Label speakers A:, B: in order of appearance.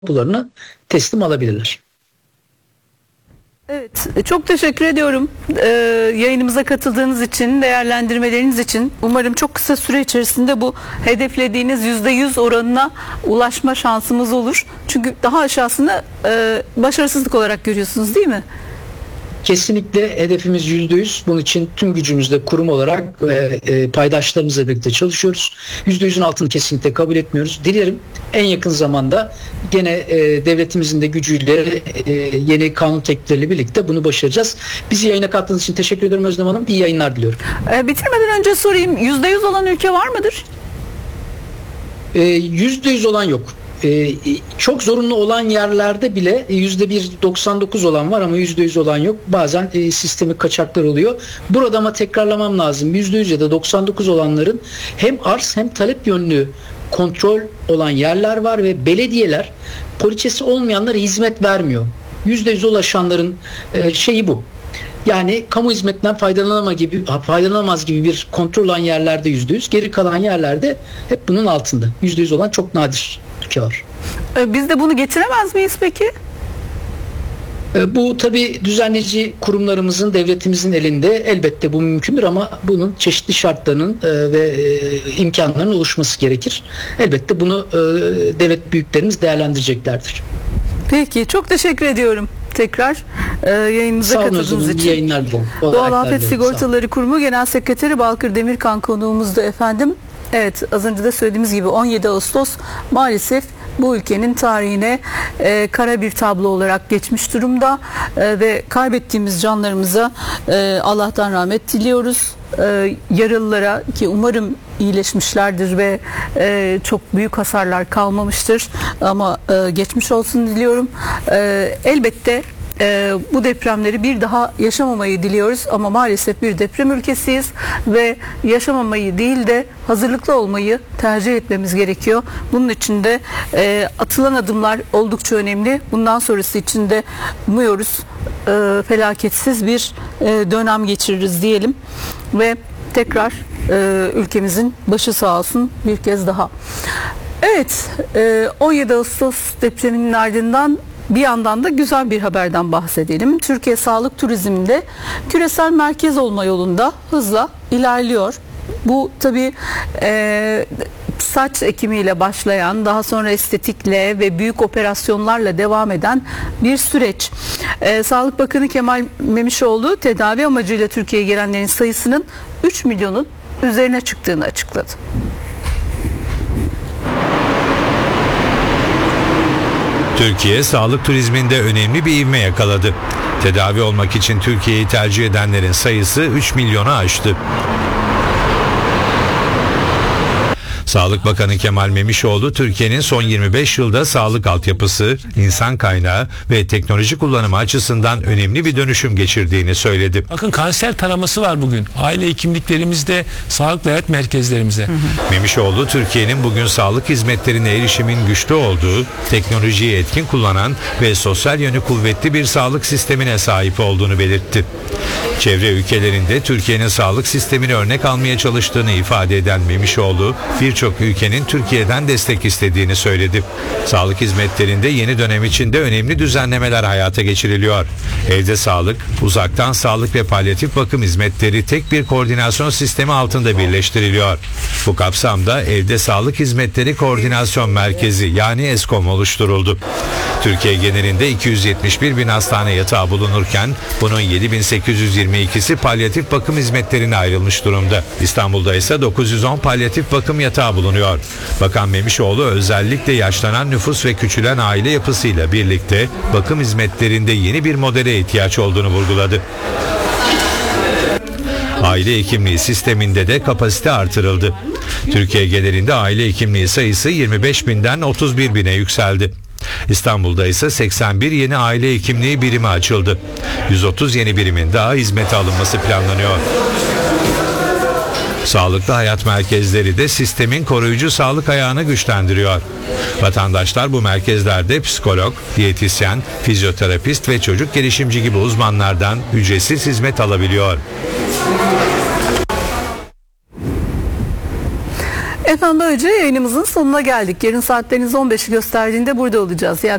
A: tapularını teslim alabilirler.
B: Evet, çok teşekkür ediyorum yayınımıza katıldığınız için, değerlendirmeleriniz için. Umarım çok kısa süre içerisinde bu hedeflediğiniz %100 oranına ulaşma şansımız olur. Çünkü daha aşağısını başarısızlık olarak görüyorsunuz, değil mi?
A: Kesinlikle hedefimiz %100. Bunun için tüm gücümüzle kurum olarak ve paydaşlarımızla birlikte çalışıyoruz. %100'ün altını kesinlikle kabul etmiyoruz. Dilerim en yakın zamanda gene devletimizin de gücüyle yeni kanun teklifleriyle birlikte bunu başaracağız. Bizi yayına kattığınız için teşekkür ederim Özlem Hanım. İyi yayınlar diliyorum.
B: Bitirmeden önce sorayım. %100 olan ülke var mıdır?
A: %100 olan yok. Çok zorunlu olan yerlerde bile %1.99 olan var ama %100 olan yok. Bazen sistemi kaçaklar oluyor. Burada ama tekrarlamam lazım. %100 ya da 99 olanların hem arz hem talep yönlü kontrol olan yerler var ve belediyeler poliçesi olmayanlara hizmet vermiyor. %100 ulaşanların şeyi bu. Yani kamu hizmetinden faydalanamaz gibi bir kontrol olan yerlerde %100, geri kalan yerlerde hep bunun altında. %100 olan çok nadir ülke var.
B: Biz de bunu getiremez miyiz peki?
A: Bu tabii düzenleyici kurumlarımızın, devletimizin elinde, elbette bu mümkündür ama bunun çeşitli şartlarının ve imkanlarının oluşması gerekir. Elbette bunu devlet büyüklerimiz değerlendireceklerdir.
B: Peki, çok teşekkür ediyorum. Tekrar yayınımıza katıldığınız için.
A: Yayınlar dilerim.
B: Doğal Afet Sigortaları Kurumu Genel Sekreteri Balkır Demirkan konuğumuzdu efendim. Evet, az önce de söylediğimiz gibi 17 Ağustos maalesef bu ülkenin tarihine kara bir tablo olarak geçmiş durumda ve kaybettiğimiz canlarımıza Allah'tan rahmet diliyoruz. Yaralılara ki umarım iyileşmişlerdir ve çok büyük hasarlar kalmamıştır ama geçmiş olsun diliyorum. Elbette bu depremleri bir daha yaşamamayı diliyoruz ama maalesef bir deprem ülkesiyiz ve yaşamamayı değil de hazırlıklı olmayı tercih etmemiz gerekiyor. Bunun için de atılan adımlar oldukça önemli. Bundan sonrası için de umuyoruz felaketsiz bir dönem geçiririz diyelim ve tekrar ülkemizin başı sağ olsun bir kez daha. Evet, 17 Ağustos depreminin ardından bir yandan da güzel bir haberden bahsedelim. Türkiye sağlık turizminde küresel merkez olma yolunda hızla ilerliyor. Bu tabii saç ekimiyle başlayan, daha sonra estetikle ve büyük operasyonlarla devam eden bir süreç. Sağlık Bakanı Kemal Memişoğlu tedavi amacıyla Türkiye'ye gelenlerin sayısının 3 milyonun üzerine çıktığını açıkladı.
C: Türkiye sağlık turizminde önemli bir ivme yakaladı. Tedavi olmak için Türkiye'yi tercih edenlerin sayısı 3 milyonu aştı. Sağlık Bakanı Kemal Memişoğlu, Türkiye'nin son 25 yılda sağlık altyapısı, insan kaynağı ve teknoloji kullanımı açısından önemli bir dönüşüm geçirdiğini söyledi.
D: Bakın, kanser taraması var bugün. Aile hekimliklerimizde, sağlık ve hayat merkezlerimize.
C: Memişoğlu, Türkiye'nin bugün sağlık hizmetlerine erişimin güçlü olduğu, teknolojiyi etkin kullanan ve sosyal yönü kuvvetli bir sağlık sistemine sahip olduğunu belirtti. Çevre ülkelerinde Türkiye'nin sağlık sistemini örnek almaya çalıştığını ifade eden Memişoğlu, birçok ülkenin Türkiye'den destek istediğini söyledi. Sağlık hizmetlerinde yeni dönem içinde önemli düzenlemeler hayata geçiriliyor. Evde sağlık, uzaktan sağlık ve palyatif bakım hizmetleri tek bir koordinasyon sistemi altında birleştiriliyor. Bu kapsamda Evde Sağlık Hizmetleri Koordinasyon Merkezi yani ESKOM oluşturuldu. Türkiye genelinde 271 bin hastane yatağı bulunurken bunun 7.822'si palyatif bakım hizmetlerine ayrılmış durumda. İstanbul'da ise 910 palyatif bakım yatağı bulunuyor. Bakan Memişoğlu özellikle yaşlanan nüfus ve küçülen aile yapısıyla birlikte bakım hizmetlerinde yeni bir modele ihtiyaç olduğunu vurguladı. Aile hekimliği sisteminde de kapasite artırıldı. Türkiye genelinde aile hekimliği sayısı 25 binden 31 bine yükseldi. İstanbul'da ise 81 yeni aile hekimliği birimi açıldı. 130 yeni birimin daha hizmete alınması planlanıyor. Sağlıklı hayat merkezleri de sistemin koruyucu sağlık ayağını güçlendiriyor. Vatandaşlar bu merkezlerde psikolog, diyetisyen, fizyoterapist ve çocuk gelişimci gibi uzmanlardan ücretsiz hizmet alabiliyor.
B: Efendim böylece yayınımızın sonuna geldik. Yarın saatleriniz 15'i gösterdiğinde burada olacağız. İyi